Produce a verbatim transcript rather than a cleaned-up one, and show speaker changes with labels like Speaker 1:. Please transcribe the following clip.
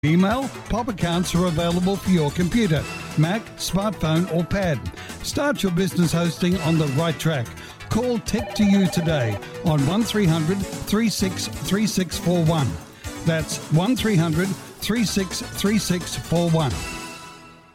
Speaker 1: Email, pop accounts are available for your computer, Mac, smartphone or pad. Start your business hosting on the right track. Call Tech to You today on one three hundred, three six three six four one. That's one three hundred, three six three six four one.